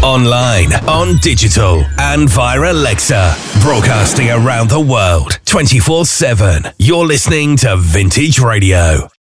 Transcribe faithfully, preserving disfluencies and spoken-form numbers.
Online, on digital, and via Alexa. Broadcasting around the world, twenty-four seven. You're listening to Vintage Radio.